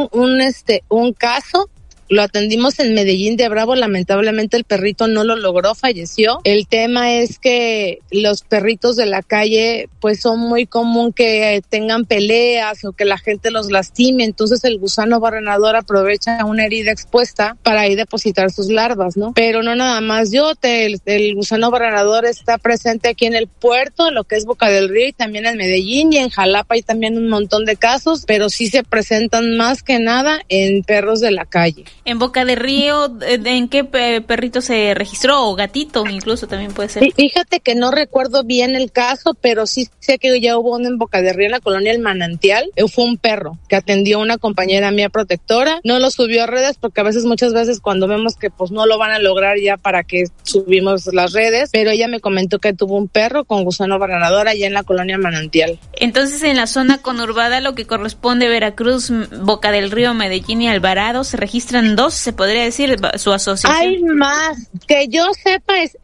un caso. Lo atendimos en Medellín de Bravo, lamentablemente el perrito no lo logró, falleció. El tema es que los perritos de la calle pues son muy común que tengan peleas o que la gente los lastime, entonces el gusano barrenador aprovecha una herida expuesta para ir a depositar sus larvas, ¿no? Pero no nada más el gusano barrenador está presente aquí en el puerto, lo que es Boca del Río, y también en Medellín, y en Jalapa hay también un montón de casos, pero sí se presentan más que nada en perros de la calle. En Boca del Río, ¿en qué perrito se registró? O gatito incluso también puede ser. Fíjate que no recuerdo bien el caso, pero sí sé que ya hubo uno en Boca del Río, en la colonia El Manantial. Fue un perro que atendió una compañera mía protectora. No lo subió a redes porque muchas veces cuando vemos que pues no lo van a lograr ya para que subimos las redes, pero ella me comentó que tuvo un perro con gusano barrenador allá en la colonia El Manantial. Entonces en la zona conurbada, lo que corresponde Veracruz, Boca del Río, Medellín y Alvarado, se registran 2, se podría decir, su asociación. Hay más, que yo sepa es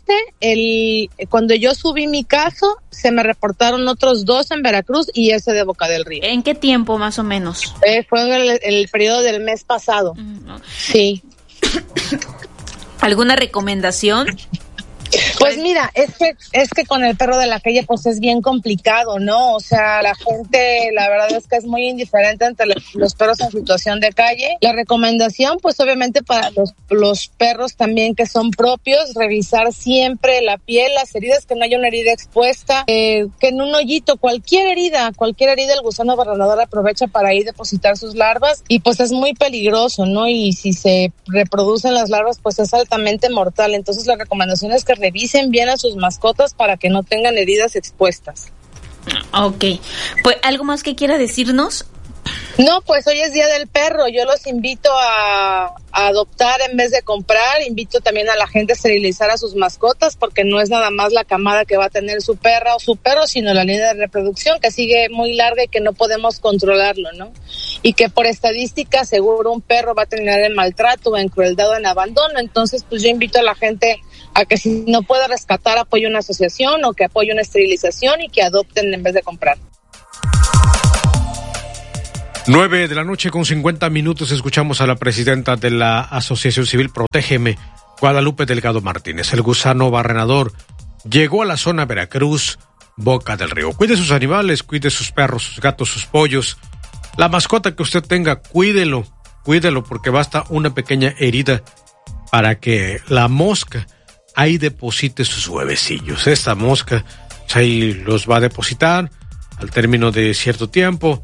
cuando yo subí mi caso, se me reportaron otros 2 en Veracruz y ese de Boca del Río. ¿En qué tiempo más o menos? Fue en el periodo del mes pasado. Sí. ¿Alguna recomendación? Pues mira, es que con el perro de la calle pues es bien complicado, ¿no? O sea, la gente, la verdad es que es muy indiferente ante los perros en situación de calle. La recomendación, pues obviamente para los perros también que son propios, revisar siempre la piel, las heridas, que no haya una herida expuesta, que en un hoyito, cualquier herida, el gusano barrenador aprovecha para ir a depositar sus larvas y pues es muy peligroso, ¿no? Y si se reproducen las larvas, pues es altamente mortal. Entonces la recomendación es que revisen bien a sus mascotas para que no tengan heridas expuestas. Ok. Pues, ¿algo más que quiera decirnos? No, pues hoy es Día del Perro. Yo los invito a adoptar en vez de comprar. Invito también a la gente a esterilizar a sus mascotas, porque no es nada más la camada que va a tener su perra o su perro, sino la línea de reproducción que sigue muy larga y que no podemos controlarlo, ¿no? y que por estadística seguro un perro va a terminar en maltrato, en crueldad o en abandono. Entonces, pues yo invito a la gente a que si no puede rescatar, apoye una asociación o que apoye una esterilización y que adopten en vez de comprar. 9:50 a.m. Escuchamos a la presidenta de la Asociación Civil Protégeme, Guadalupe Delgado Martínez. El gusano barrenador llegó a la zona Veracruz, Boca del Río. Cuide sus animales, cuide sus perros, sus gatos, sus pollos. La mascota que usted tenga, cuídelo, porque basta una pequeña herida para que la mosca ahí deposite sus huevecillos. Esta mosca ahí los va a depositar al término de cierto tiempo.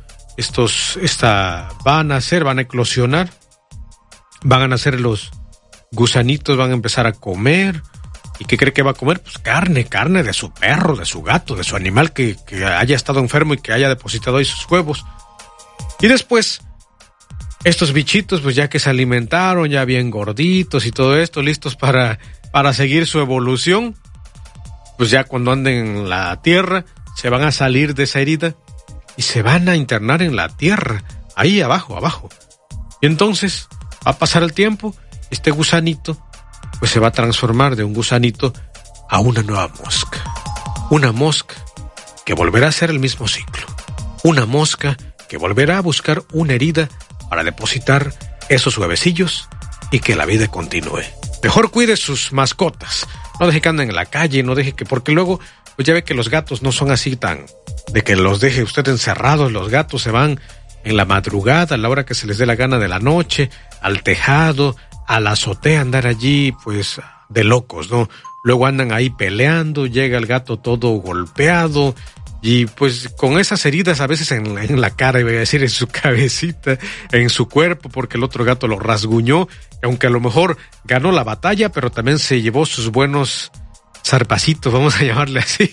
Van a eclosionar, van a nacer los gusanitos, van a empezar a comer. ¿Y qué cree que va a comer? Pues carne de su perro, de su gato, de su animal que haya estado enfermo y que haya depositado ahí sus huevos. Y después, estos bichitos, pues ya que se alimentaron, ya bien gorditos y todo esto, listos para seguir su evolución, pues ya cuando anden en la tierra, se van a salir de esa herida y se van a internar en la tierra, ahí abajo. Y entonces va a pasar el tiempo, este gusanito pues se va a transformar de un gusanito a una nueva mosca. Una mosca que volverá a ser el mismo ciclo. Una mosca que volverá a buscar una herida para depositar esos huevecillos y que la vida continúe. Mejor cuide sus mascotas. No deje que anden en la calle, no deje que... Porque luego, pues ya ve que los gatos no son así tan... de que los deje usted encerrados. Los gatos se van en la madrugada, a la hora que se les dé la gana de la noche, al tejado, a la azotea, andar allí, pues, de locos, ¿no? Luego andan ahí peleando, llega el gato todo golpeado, y pues con esas heridas a veces en la cara, iba a decir, en su cabecita, en su cuerpo, porque el otro gato lo rasguñó, aunque a lo mejor ganó la batalla, pero también se llevó sus buenos zarpacitos, vamos a llamarle así,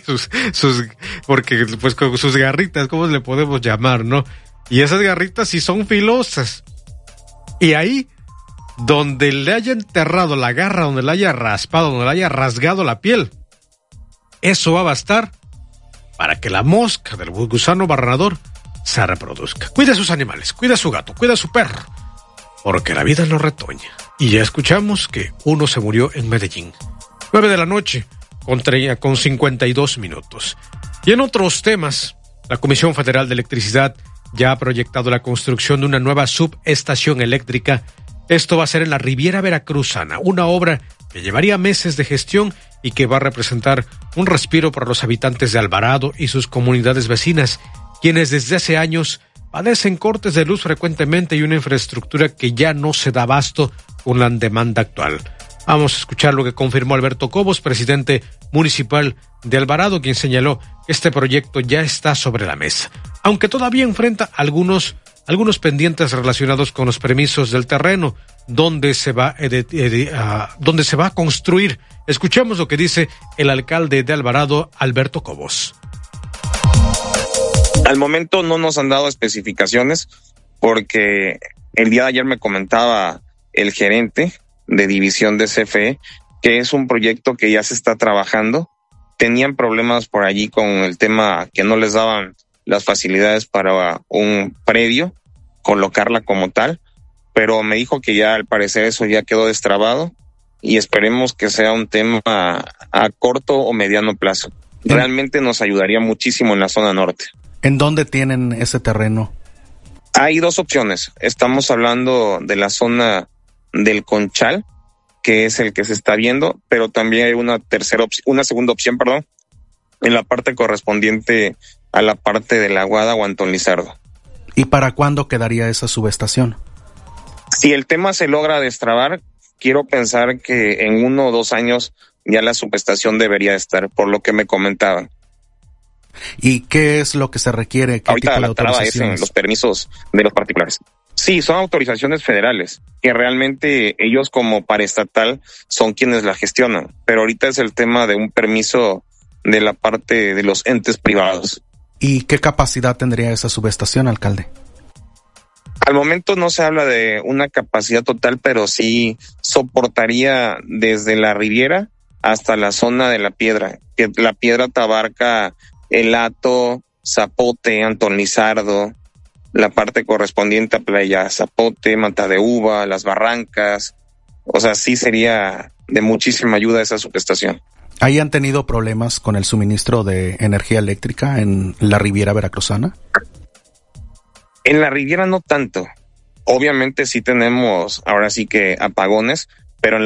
porque pues con sus garritas, ¿cómo le podemos llamar, no? Y esas garritas sí son filosas. Y ahí, donde le haya enterrado la garra, donde le haya raspado, donde le haya rasgado la piel, eso va a bastar para que la mosca del gusano barrenador se reproduzca. Cuida a sus animales, cuida a su gato, cuida a su perro, porque la vida no retoña. Y ya escuchamos que uno se murió en Medellín. 9:00 con 52 minutos. Y en otros temas, la Comisión Federal de Electricidad ya ha proyectado la construcción de una nueva subestación eléctrica. Esto va a ser en la Riviera Veracruzana, una obra que llevaría meses de gestión y que va a representar un respiro para los habitantes de Alvarado y sus comunidades vecinas, quienes desde hace años padecen cortes de luz frecuentemente y una infraestructura que ya no se da abasto con la demanda actual. Vamos a escuchar lo que confirmó Alberto Cobos, presidente municipal de Alvarado, quien señaló que este proyecto ya está sobre la mesa, aunque todavía enfrenta algunos pendientes relacionados con los permisos del terreno donde se va a construir. Escuchemos lo que dice el alcalde de Alvarado, Alberto Cobos. Al momento no nos han dado especificaciones porque el día de ayer me comentaba el gerente de división de CFE que es un proyecto que ya se está trabajando. Tenían problemas por allí con el tema que no les daban las facilidades para un predio, colocarla como tal, pero me dijo que ya al parecer eso ya quedó destrabado y esperemos que sea un tema a corto o mediano plazo. Realmente nos ayudaría muchísimo en la zona norte. ¿En dónde tienen ese terreno? Hay dos opciones. Estamos hablando de la zona del Conchal, que es el que se está viendo, pero también hay una segunda opción, en la parte correspondiente a la parte de la Aguada o Antón Lizardo. ¿Y para cuándo quedaría esa subestación? Si el tema se logra destrabar, quiero pensar que en 1 o 2 años ya la subestación debería estar, por lo que me comentaban. ¿Y qué es lo que se requiere? ¿Qué Ahorita tipo de la traba es en los permisos de los particulares. Sí, son autorizaciones federales, que realmente ellos como paraestatal son quienes la gestionan, pero ahorita es el tema de un permiso de la parte de los entes privados. ¿Y qué capacidad tendría esa subestación, alcalde? Al momento no se habla de una capacidad total, pero sí soportaría desde la Riviera hasta la zona de La Piedra, que La Piedra te abarca El Hato, Zapote, Antón Lizardo, la parte correspondiente a Playa Zapote, Mata de Uva, Las Barrancas. O sea, sí sería de muchísima ayuda esa subestación. ¿Ahí han tenido problemas con el suministro de energía eléctrica en la Riviera Veracruzana? En la Riviera no tanto. Obviamente sí tenemos ahora sí que apagones, pero en